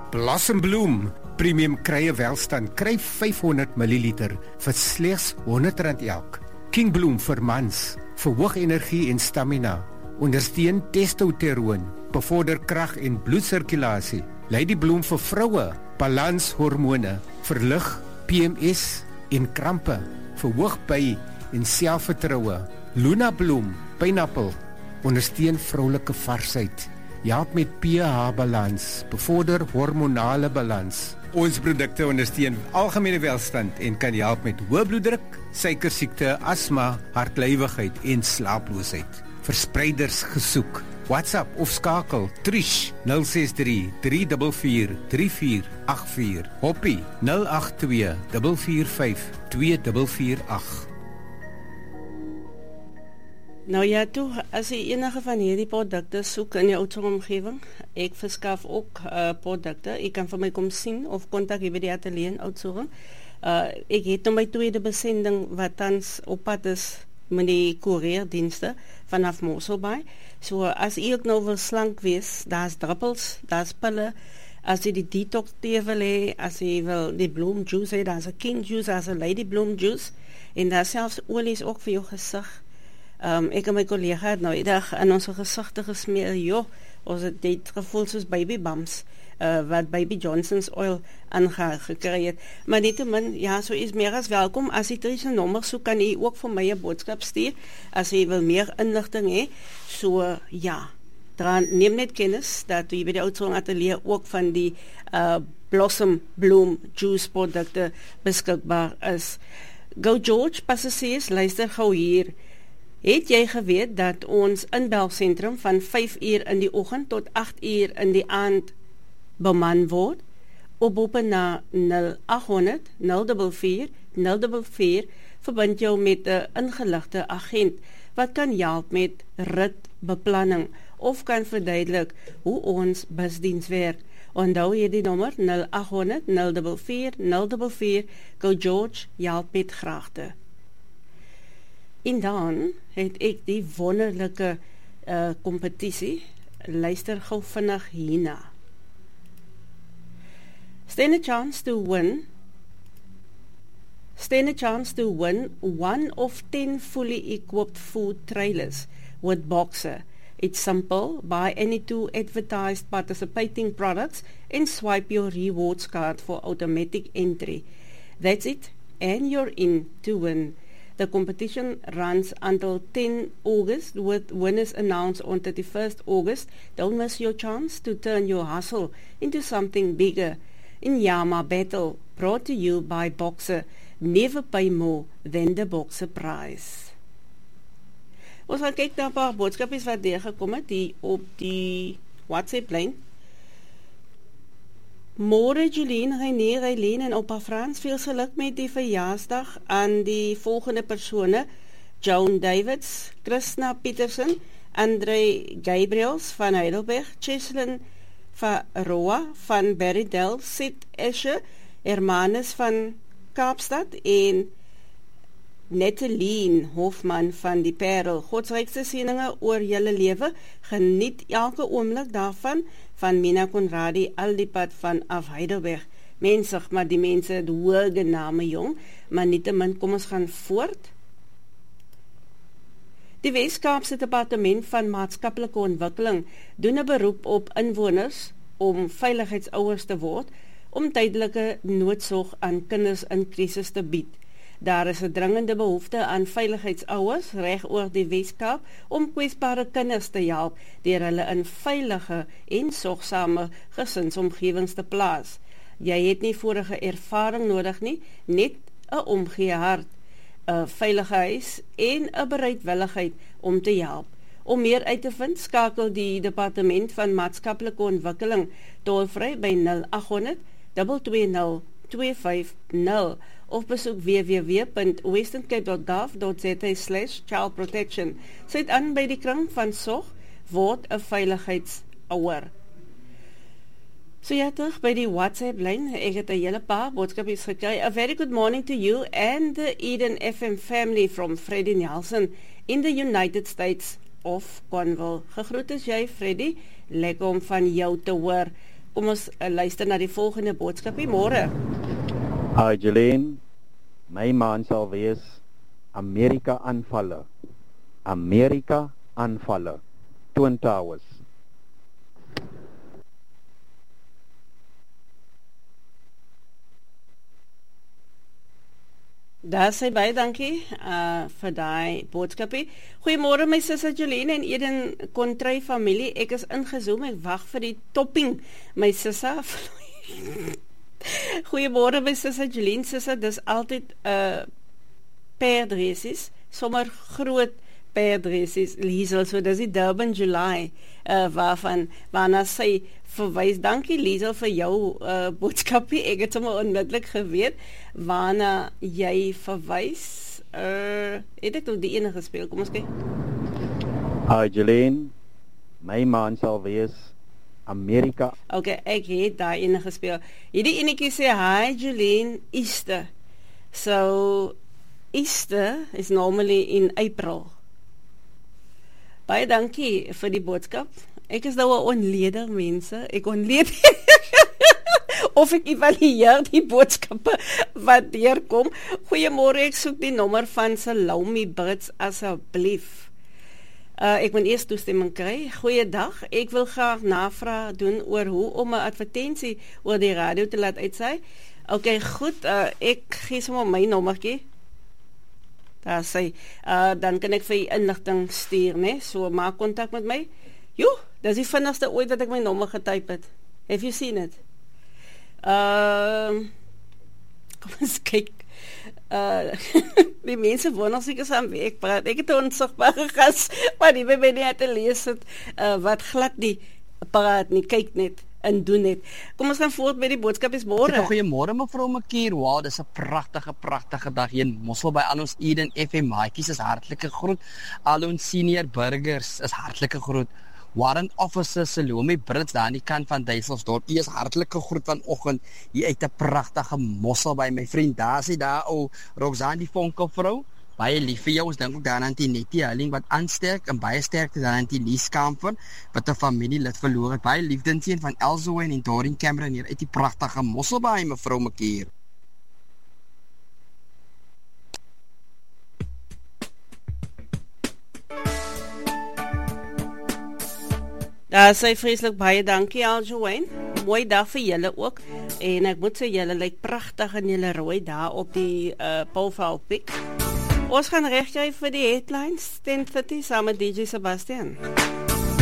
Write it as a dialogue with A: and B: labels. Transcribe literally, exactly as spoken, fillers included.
A: Blossom Bloom Premium Krye Welstand kry vyfhonderd milliliter vir slegs honderd rand elk. King Bloom vir mans, verhoog energie en stamina, ondersteun testosteron, bevorder krag en bloedsirkulasie. Lady Bloom vir vroue, balans hormone, verlig P M S en krampe, verhoog by en selfvertroue. Luna Bloom, pineapple, ondersteun vroulike varsheid, help met pH balans, bevorder hormonale balans. Ons produkte ondersteun algemene welstand en kan help met hoë bloeddruk, suikersiekte, asma, hartlywigheid en slaaploosheid. Verspreiders gesoek. WhatsApp of skakel Trish nul ses drie drie vier vier drie vier agt vier. Hoppie nul agt twee vier vier vyf twee vier vier agt.
B: Nou ja, toe, as jy enige van hierdie produkte soek in jou Oudtshoorn-omgewing, ek verskaf ook uh, produkte, ek kan vir my kom sien of kontak jy by die ateljee in Oudtshoorn. Uh, ek het nou my tweede besending wat tans op pad is met die koerierdienste vanaf Mosselbaai. So as jy ook nou wil slank wees, daar's druppels, daar's pille, as jy die detox tee wil hê, as jy wil die bloem juice hê, daar's 'n king juice, daar's 'n lady bloem juice, en daar selfs olies ook vir jou gesig. Um, ek en my collega het nou die dag in ons gesigte gesmeer, joh, ons het dit gevoel soos baby bumps, uh, wat baby Johnson's oil aangekry het. Maar nietemin, ja, so is meer as welkom. As jy Trish 'n nommer soek, kan jy ook vir my 'n boodskap stuur, as jy wil meer inligting hê. So, ja, dan neem net kennis, dat jy by die Oudtshoorn ateljee ook van die uh, Blossom Bloom Juice produkte beskikbaar is. Go George, passasiers, luister gou hier. Het jy geweet dat ons inbelsentrum van vyf uur in die oggend tot agt uur in die aand beman word? Oproepe na nul agt honderd nul vier vier nul vier vier verbind jou met 'n ingeligte agent wat kan help met ritbeplanning of kan verduidelik hoe ons busdiens werk. Onthou hierdie nommer nul agt honderd nul vier vier nul vier vier. Go George, help met graagte. En dan het ek die wonderlike uh, kompetisie, luister gou vinnig hierna. Stand a chance to win Stand a chance to win one of ten fully equipped food trailers with Boxer. It's simple. Buy any two advertised participating products and swipe your rewards card for automatic entry. That's it, and you're in to win. The competition runs until tenth August, with winners announced on thirty-first August. Don't miss your chance to turn your hustle into something bigger. In Yama Battle, brought to you by Boxer. Never pay more than the Boxer prize. Ons gaan kyk na 'n paar boodskapies wat deurgekom het die op die WhatsApp-lyn. Môre Jolien, René, Eileen en Opa Frans, veel geluk met die verjaarsdag aan die volgende persone: Joan Davids, Krishna Petersen, Andre Gabriels van Heidelberg, Cheslin van Roa van Berrydale, Sid Esche, Hermanus van Kaapstad en Netteleen Hofman van die Parel. Godsrykste seëninge oor julle lewe. Geniet elke oomblik daarvan. Van Mina Conradi, al die pad van af Heidelberg. Mensig, maar die mense het hoge name, jong. Maar nietemin, kom ons gaan voort. Die Wes-Kaapse Departement van Maatskaplike Ontwikkeling doen 'n beroep op inwoners om veiligheidsouers te word, om tydelike noodsorg aan kinders in krisis te bied. Daar is 'n dringende behoefte aan veiligheidsouers reg oor die Wes-Kaap om kwesbare kinders te help deur hulle in veilige en sorgsame gesinsomgewings te plaas. Jy het nie vorige ervaring nodig nie, net 'n omgee hart, 'n veilige huis en 'n bereidwilligheid om te help. Om meer uit te vind, skakel die Departement van Maatskaplike Ontwikkeling tolvry by nul agt honderd twee twee nul twee vyf nul of besoek w w w punt western cape dot gov dot z a slash child protection. Sluit aan by die kring van sorg, word 'n veiligheidsouer. So ja, terug by die WhatsApp-lyn. Ek het 'n hele paar boodskapies gekry. A very good morning to you and the Eden F M family from Freddie Nelson in the United States of Cornwall. Gegroet is jy, Freddie. Lekker om van jou te hoor. Kom ons uh, luister na die volgende boodskapie. Môre.
C: Hi Jolene, my man sal wees Amerika aanvalle. Amerika aanvalle. Twin Towers.
B: Daar sê baie dankie uh, vir daai boodskapie. Goeiemôre my sussie Jolene en Eden Kontry familie. Ek is ingezoom, ek wag vir die topping. My sussie. Goeiemôre my sussie Jolene. Sussie, dis altyd uh, perdreesies, sommer groot perdreesies, Liesel, so dis die Durban July, uh, waarvan, waarna sy verwys. Dankie Liesel vir jou uh, boodskapie, ek het sommer onmiddellik geweet, waarna jy verwys. Uh, het ek nog die ene gespeel, kom ons kyk.
C: Hi Jolene, my man sal wees Amerika.
B: Ok, ek het daai ene gespeel. Hierdie enetjie sê, hi Jolene, Easter. So, Easter is normally in April. Baie dankie vir die boodskap. Ek is nou 'n onleder mense. Ek onleed of ek evalueer die boodskappe wat deurkom. Goeiemôre, ek soek die nommer van Salome Brits asseblief. Uh, ek moet eers toestemming kry. Goeiedag, ek wil graag navraag doen oor hoe om 'n advertensie oor die radio te laat uitsaai. Ok, goed, uh, ek gee sommer my nommertjie. Daar sê, uh, dan kan ek vir die inligting stuur, né? So maak kontak met my. Joe, dis die vinnigste ooit wat ek my nommer getyp het. Have you seen it? Uh, kom ons kyk. Uh, die mense wonder seker saam wie ek praat. Ek het 'n onsigbare gas, maar die by my net te lees het, uh, wat glad nie praat nie, kyk net en doen net. Kom ons gaan voort met die boodskap is môre.
D: Goeiemôre mevrou Makier. Wow, dis 'n pragtige pragtige dag hier in Mossel by al ons Eden F M maatjies is hartlike groet. Al ons senior burgers is hartlike groet. Warrant Officer Salome Brits daar aan die kant van Duiselsdorp. U is hartlike groet vanoggend hier uit 'n pragtige Mossel by my vriend. Daar is daar ou Roxanne die vonkelvrou. Baie lief vir jou. Ons dink ook daaraan aan die Nettie Helling wat aansterk en baie sterkte dan aan die Lieskamper wat 'n familielid verloor het. Baie liefdensien van Elzo en Dorin Cameron hier uit die pragtige Mosselbaai mevrou Makier.
B: Daar sê vreeslik baie dankie Aljoen. Mooi dag vir julle ook. En ek moet sê julle lyk pragtig in julle rooi daar op die uh, Paulveld Peak. Ons gaan regkry vir die headlines ten dertig saam met D J Sebastian.